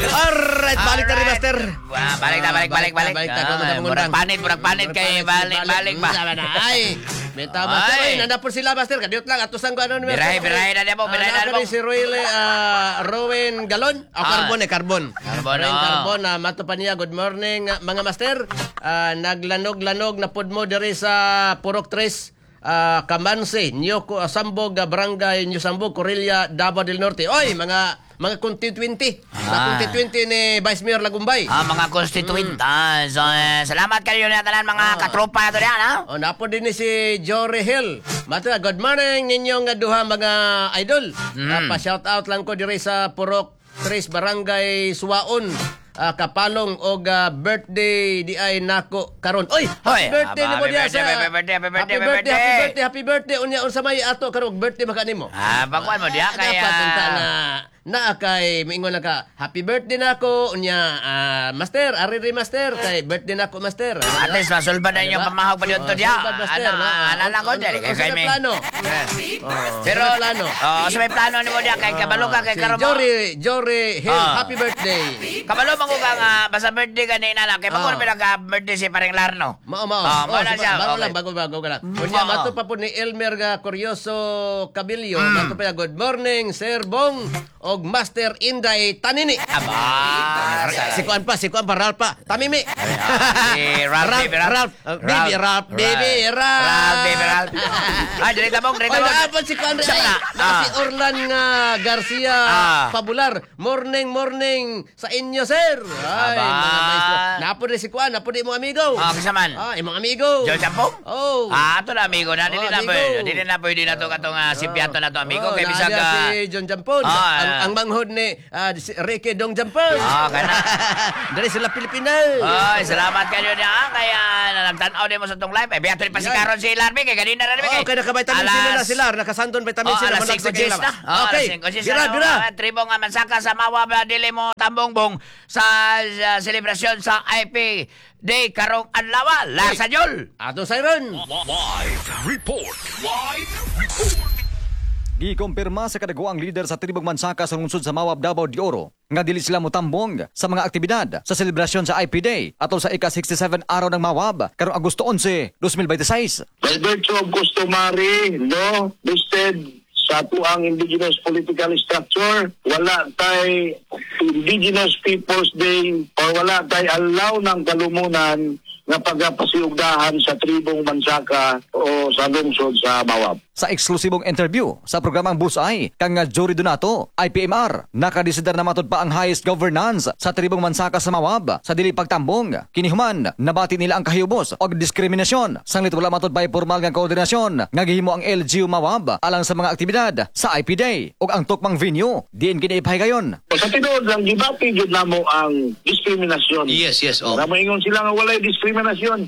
Alright, balik na rin, Master. Balik na. Murag panit kay balik ba. Ay, beta, Master. Ay, nanapon sila, Master. Kadiyot lang, atusan ko ano ni Master. Birahe na niya mo. Si Rowan Galon. Carbon. Carbon, mato pa niya. Good morning, mga Master. Naglanog na pod mo diri sa Purok 3, Kamansi, Nyoko, Sambog, Barangay, New Sambog, Corilla, Davao del Norte. Oy, mga constituente sa constituente ni Vice Mayor Lagumbay. Mga constituent. So, salamat kayo na tanan mga katropa to diyan, ha? Napo din ni si Jory Hill. Mata, good morning ninyong duha mga idol. Pa-shout out lang ko diri sa Purok 3, Barangay Suwaon. Kapalong og birthday di ay nako karon. Oy, happy birthday ni mo diya sa. Happy birthday unya unsa may ato karon birthday baka nimo. Bakuan mo diya kaya na kay miingon na ka happy birthday nako unya Master ari Master kay birthday nako Master. At least masulbad na inyong pamahog pa dito diya. Ana ko dali kay may plano. Pero plano. Sa may plano nimo diya kay kabalo ka kay karon. Jory Hill, happy birthday. Kabalo mangu ka nga basta birthday kanina lang kay magkon pila ka birthday si paring Larno. Mao bago ka lang. Unya mato pa po ni Elmer ga Curioso Cabillo. Mato pa good morning Sir Bong og Master Inday Tanini. Si Kuan pa Ralph pa. Tamimi. Ralph. Ay, direta bong. Ay, si Kuan si Orlan Garcia Pabular. Morning sa inyo, sir. Ay, mga maestro. Napo rin si Kuan, napo rin mong amigo. Kasaman. Imong amigo. Joe Champong? Ito na amigo na. Dili na ito katong simpiato na to amigo. Kay bisag si John Jampon. Ang manghod ni Ricky Dong Jampon. Kana. Dari sila Pilipino. Ay, salamat kayo niya. Kaya nagtanaw din mo sa tong live. Biyato rin pa si Karon si Larby. Kaya ganina na rin. Kaya naka-vitamin C na sila. Nakasandon vitamin C na. Alas 5 Gs na. Okay. Bira. Tribong Mansaka sa Mawa dili mo tambongbong sa selebrasyon sa IP Day karong adlaw. Lasayol. Ato Siren. Live report. Gikumpirma sa kadaguang leader sa Tribong Mansaka sa lungsod sa Mawab, Davao de Oro nga dili sila motambong sa mga aktibidad sa selebrasyon sa IP Day atol sa ika-67 araw ng Mawab karong Agosto 11, 2026. By virtue of customary, no, listed sa tuang indigenous political structure, wala tay Indigenous Peoples Day o wala tay allow ng kalumunan na pagpasiugdahan sa Tribong Mansaka o sa lungsod sa Mawab. Sa eksklusibong interview sa programang Bullseye kang Jory Donato, IPMR, nakadesidar na matod pa ang highest governance sa Tribong Mansaka sa Mawab sa dili pagtambong. Kinihuman, nabati nila ang kahiyubos o diskriminasyon sanglit wala matod pa formal nga koordinasyon nga gihimo ang LGU Mawab alang sa mga aktibidad sa IP Day o ang tukmang venue diin kini ipahigayon. Sa tinuod lang gibati gyud namo ang diskriminasyon. Yes. Namaingon sila nga walay diskriminasyon.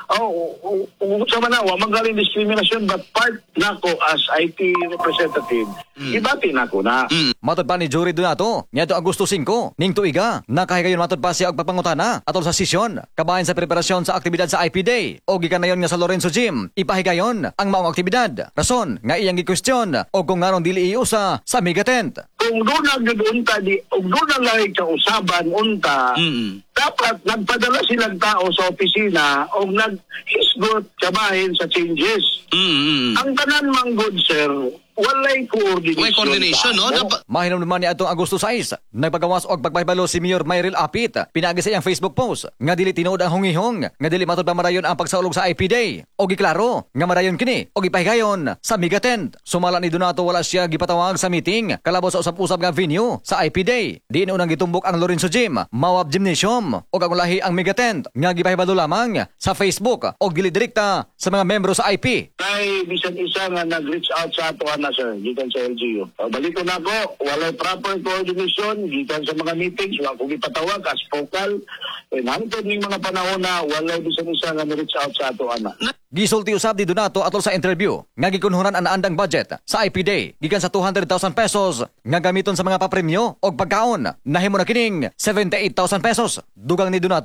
Sa manawa, magaling diskriminasyon but part nako as IT representative, ibati nako na. Matod pa ni Jory Donato, niadto Agosto 5, ning tuiga, nakahigayon matod pa siya og papangutana atol sa sesyon, kabahin sa preparasyon sa aktibidad sa IP Day, o gikanayon nga sa Lorenzo Gym, ipahigayon ang maong aktibidad. Rason, nga iyang gikwestiyon, o kung ngaron dili iusa sa mega tent. Kung doon na unta, kung doon na lang sa usaban unta, dapat nagpadala silang tao sa opisina o nag-hisgot kabahin sa changes. Ang tanan mang good sir, walay coordination. May coordination, no? Mahinom naman ni atong Agosto 6, nagpagawas og pagpahibalo si Mayor Mayril Apit, pinagi sa iyang Facebook post, nga dili tinuod ang hungihong, nga dili matod pa marayon ang pagsaulog sa IP Day, o giklaro, nga marayon kini, o gipahigayon sa mega tent. Sumala ni Donato wala siya gipatawag sa meeting, kalabo sa usap-usap nga venue sa IP Day. Diin unang gitumbok ang Lorenzo Gym, Mawab Gymnasium, o kagulahi ang mega tent, nga gipahibalo lamang sa Facebook, o gili direkta sa mga membro sa IP. Kay bisan isa nga nag-reach out sa ato na sir, gikan sa LGU. Balik ko na ko, walay proper coordination, gikan sa mga meetings, wala kong ipatawag as focal. Hantod ning mga panahon na walay bisan isa nga na-reach out sa ato ana. Gisulti usab di Donato atol sa interview nga gikunhuran ang naandang budget sa IP Day gikan sa 200,000 pesos nga gamiton sa mga papremyo og pagkaon. Nahimo na kining 78,000 pesos. Dugang ni Donato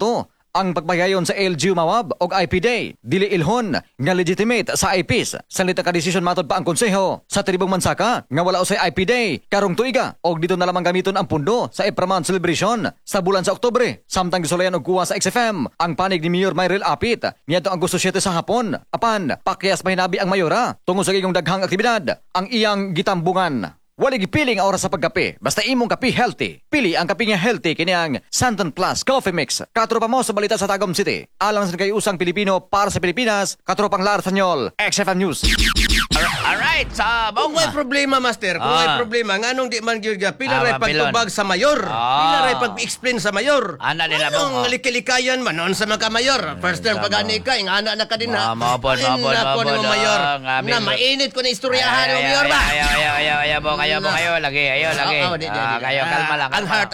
ang pagpahigayon sa LGU Mawab og IP Day dili ilhon nga legitimate sa IPs. Salita ka desisyon matod pa ang konseho sa Tribong Mansaka nga wala usay IP Day karong tuiga og dito na lamang gamiton ang pundo sa Ipraman celebration sa bulan sa Oktubre. Samtang gisulayan og kuha sa XFM ang panig ni Mayor Myril Apit niadto Agosto 7 sa hapon. Apan pakyas mahinabi ang mayora tungod sa gigong daghang aktibidad ang iyang gitambungan. Wala gipiling ang oras sa pagkape. Basta imong kape healthy. Pili ang kape nga healthy kini ang Santon Plus Coffee Mix. Katropa mo sa balita sa Tagum City. Alang sa kayusang Pilipino para sa Pilipinas. Katropang Lar Sanyol, XFM News. Alright, sa Kung may problema, Master, kung may problema, nganong di man gyud pila ray mapilon. pagtubag sa mayor. Pila ray pag-explain sa mayor. Ana nila Anong bang likilikayan man noon sa mga mayor. First term pagani ka, ing ana na ka din ha. Mabon, Nako ni mo mayor. Ngabi Na mo. mainit ko na istoryahan ni mo mayor ba? Ayaw, lagi. Kayo, kalma lang. Ang heart.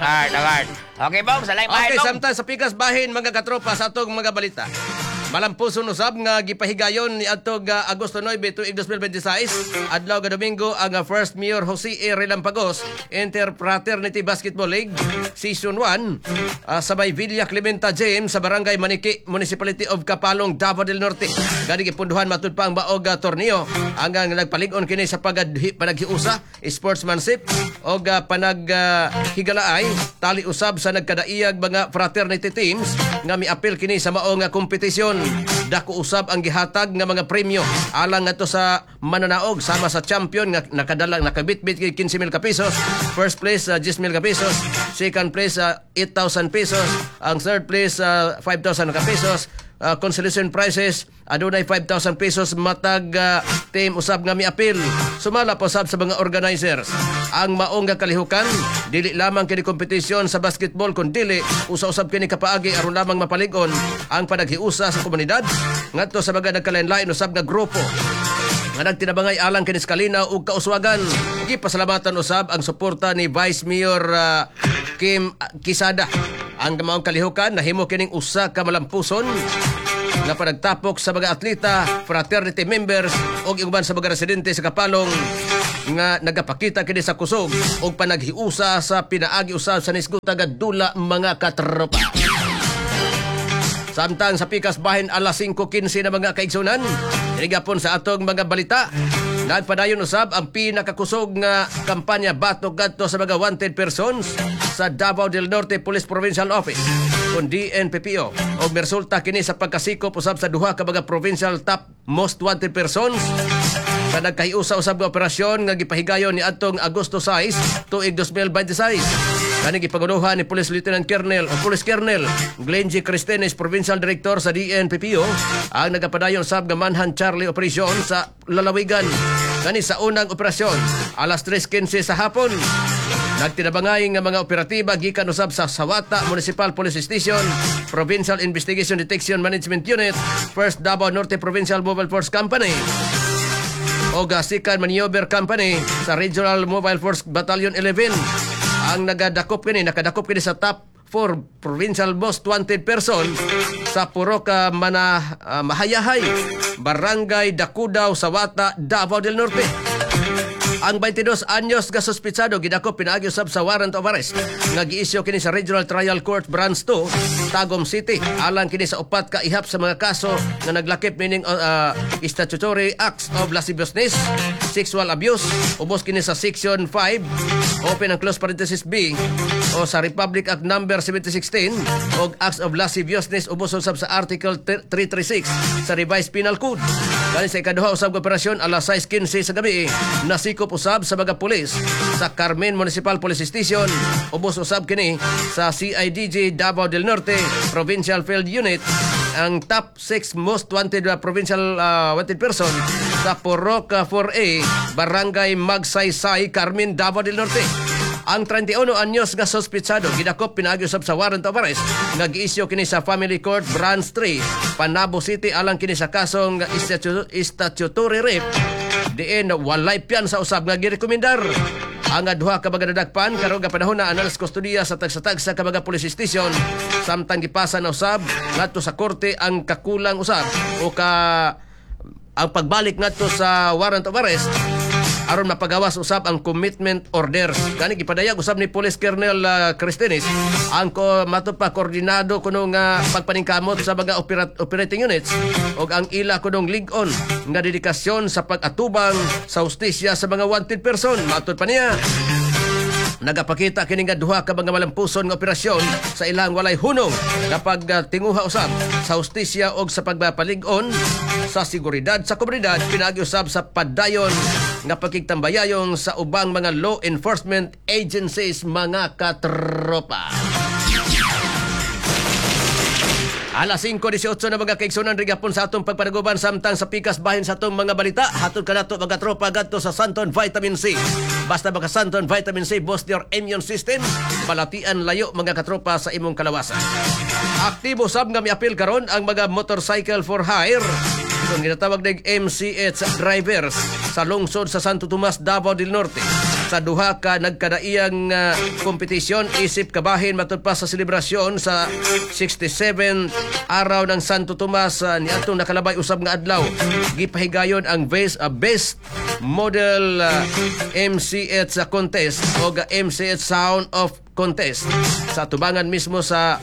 Okay, bong, sa laing bahay, Okay, bong. samtang sa pikas bahin mga katropa sa atong mga balita. Malampuson usab nga gipahigayon ni atog Agosto 9 tuig 2026 adlaw ga Domingo ang first Mayor Jose A. Relampagos Interfraternity Basketball League Season 1 sa may Villa Clementa James sa Barangay Maniki, Municipality of Kapalong, Davao del Norte. Gani gipunduhan matud pa ang baog torneo hanggang nagpalig-on kini sa panaghiusa, sportsmanship o panag-higalaay tali usab sa nagkadaiyag mga fraternity teams nga miapil kini sa mao nga kompetisyon. Dako usab ang gihatag nga mga premyo alang ngadto sa mananaog sama sa champion nga nakabitbit kay 15,000 ka pesos, first place 10,000 ka pesos, second place 8,000 pesos, ang third place 5,000 ka pesos. Consolation prizes adunay 5,000 pesos matag team usab nga miapil. Sumala pa usab sa mga organizers ang maong nga kalihukan dili lamang kini kompetisyon sa basketball kun dili usa-usab kini kapaagi aron lamang mapalig-on ang panaghiusa sa komunidad ngadto sa mga nagkalain-lain usab nga grupo nga nagtinabangay alang kini Kalinaw ug kauswagan. Gipasalamatan usab ang suporta ni Vice Mayor Kim Quisada. Ang maong kalihukan nahimo kining usa ka malampuson nga panagtapok sa mga atleta, fraternity members ug iban sa mga residente sa Kapalong nga nagapakita kini sa kusog ug panaghiusa sa pinaagi usab sa nisguta nga dula mga katropa. Samtang sa pikas bahin alas 5:15 na mga kaigsunan, inigapon sa atong mga balita. Nagpadayon usab ang pinakakusog nga kampanya batok gadto sa mga wanted persons sa Davao del Norte Police Provincial Office kun DNPPO og resulta kini sa pagkasikop usab sa duha ka mga provincial top most wanted persons sa nagkahiusa usab nga operasyon nga gipahigayon ni atong Agosto 6 tuig 2026. Kani gipagunuhan ni Police Lieutenant Colonel o Police Colonel Glenn G. Cristenes, Provincial Director sa DNPPO, ang nagapadayon sab nga Manhunt Charlie Operation sa Lalawigan. Kani sa unang operasyon, alas 3:15 sa hapon, nagtinabangay nga mga operatiba gikan usab sa Sawata Municipal Police Station, Provincial Investigation Detection Management Unit, 1st Davao Norte Provincial Mobile Force Company, o Gasikan Maneuver Company sa Regional Mobile Force Battalion 11. Ang nakadakop kini sa top 4 provincial most wanted person sa Purok Mahayahay, Barangay Dakudaw, Sawata, Davao del Norte. Ang 22 anyos nga suspitsado gidakop pinaagi usab sa warrant of arrest nga giisyu kini sa Regional Trial Court Branch 2, Tagum City. Alang kini sa upat ka ihap sa mga kaso nga naglakip meaning statutory acts of lasciviousness, sexual abuse, ubos kini sa Section 5 open and close parenthesis B o sa Republic Act number 7016 og acts of lasciviousness ubos usab sa Article 336 sa Revised Penal Code. Kani sa ikaduha usab nga operasyon alas 6:15 sa gabi nasikop usab sa mga pulis sa Carmen Municipal Police Station. Ubos usab kini sa CIDG Davao del Norte Provincial Field Unit ang top 6 most wanted provincial wanted person sa Purok 4A, Barangay Magsaysay, Carmen, Davao del Norte. Ang 31 anyos nga suspitsado gidakop pinaagi usab sa warrant of arrest nga giisyu kini sa Family Court Branch 3, Panabo City alang kini sa kasong statutory rape. Diin walay piyan sa usab nga girekomendar. Ang duha ka mga nadagpan karon nga panahon na analis kustudiya sa tagsa-tagsa ka mga police station samtang gipasa na usab ngadto sa korte ang kakulang usab o ang pagbalik ngadto sa warrant of arrest aron mapagawas usab ang commitment orders. Gani gipadayag usab ni Police Colonel Cristinis ang mato pa koordinado kuno nga pagpaningkamot sa mga operating units og ang ila kunong lig-on nga dedikasyon sa pag-atubang sa hustisya sa mga wanted person. Matud pa niya, nagapakita kini nga duha ka mga malampuson nga operasyon sa ilang walay hunong na pagtinguha usab sa hustisya og sa pagpapalig-on sa seguridad sa komunidad, pinaagi usab sa padayon nga pagkigtambayayong sa ubang mga law enforcement agencies, mga katropa. Alas 5:18 na mga kaigsunan rigapon sa atong pagpanaguban samtang sa pikas bahin sa atong mga balita. Hatod ka nato mga tropa gadto sa Santon Vitamin C. Basta baka Santon Vitamin C boost your immune system, palatian layo mga katropa sa imong kalawasan. Aktibo sab nga miapil karon ang mga motorcycle for hire. Kung ginatawag ng MCH drivers sa lungsod sa Santo Tomas, Davao del Norte. Sa duha ka nagkadaiyang kompetisyon isip kabahin matud pa sa selebrasyon sa 67 araw ng Santo Tomas niadtong nakalabay usab nga adlaw. Gipahigayon ang best model MCH contest o MCH Sound of Contest sa tubangan mismo sa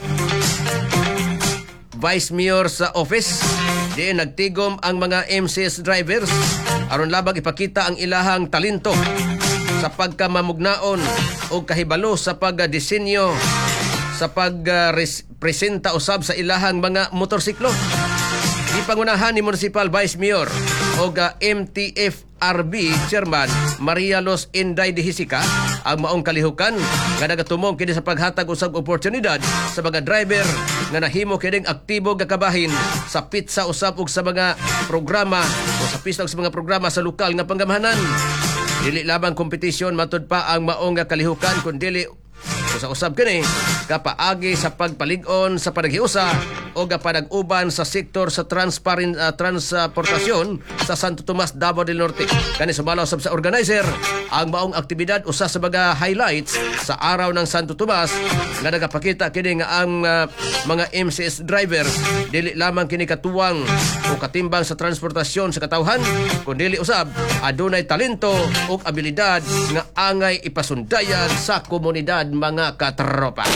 Vice Mayor sa office. Di nagtigom ang mga MCS drivers aron labang ipakita ang ilahang talento sa pagkamamugnaon o kahibalo sa pagdisenyo sa pagpresenta usab sa ilahang mga motorsiklo. Ipangunahan ni Municipal Vice Mayor o MTFRB Chairman Maria Los Inday de Hisica ang maong kalihukan nga nagatumong kini sa paghatag usab oportunidad sa mga driver nga nahimo kining aktibo nga kabahin sa pitsa usab ug sa mga programa o sa pista ug sa mga programa sa lokal nga panggamahanan. Dili labang kompetisyon matud pa ang maong nga kalihukan kun dili usab kini kapaagi sa pagpalig-on sa panaghiusa o panag-uban sa sektor sa transportasyon sa Santo Tomas, Davao del Norte. Kani sumalaw sa organizer ang maong aktibidad usa sa mga highlights sa araw ng Santo Tomas nga nagapakita kini nga ang mga MCS drivers dili lamang kini katuwang o katimbang sa transportasyon sa katawhan kundi usab adunay talento ug abilidad nga angay ipasundayan sa komunidad, mga katropa.